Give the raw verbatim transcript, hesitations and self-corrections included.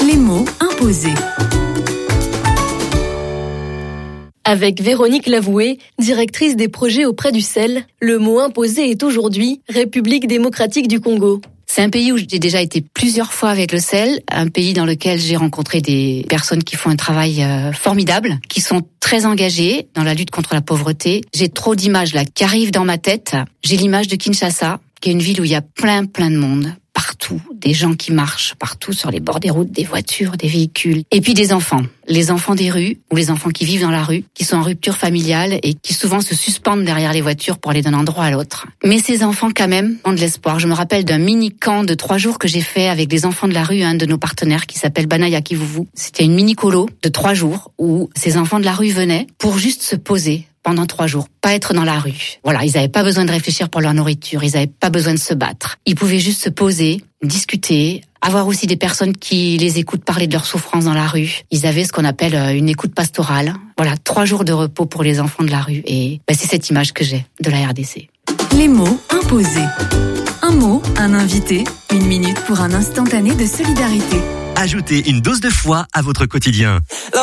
Les mots imposés. Avec Véronique Lavoué, directrice des projets auprès du C E L, le mot imposé est aujourd'hui République démocratique du Congo. C'est un pays où j'ai déjà été plusieurs fois avec le C E L, un pays dans lequel j'ai rencontré des personnes qui font un travail euh, formidable, qui sont très engagées dans la lutte contre la pauvreté. J'ai trop d'images là qui arrivent dans ma tête. J'ai l'image de Kinshasa, qui est une ville où il y a plein plein de monde. Partout, des gens qui marchent partout sur les bords des routes, des voitures, des véhicules. Et puis des enfants, les enfants des rues ou les enfants qui vivent dans la rue, qui sont en rupture familiale et qui souvent se suspendent derrière les voitures pour aller d'un endroit à l'autre. Mais ces enfants quand même ont de l'espoir. Je me rappelle d'un mini-camp de trois jours que j'ai fait avec des enfants de la rue, un de nos partenaires qui s'appelle Banaya Kivuvu. C'était une mini-colo de trois jours où ces enfants de la rue venaient pour juste se poser pendant trois jours, pas être dans la rue. Voilà, ils n'avaient pas besoin de réfléchir pour leur nourriture, ils n'avaient pas besoin de se battre. Ils pouvaient juste se poser, discuter, avoir aussi des personnes qui les écoutent parler de leurs souffrances dans la rue. Ils avaient ce qu'on appelle une écoute pastorale. Voilà, trois jours de repos pour les enfants de la rue. Et ben, c'est cette image que j'ai de la R D C. Les mots imposés. Un mot, un invité, une minute pour un instantané de solidarité. Ajoutez une dose de foi à votre quotidien.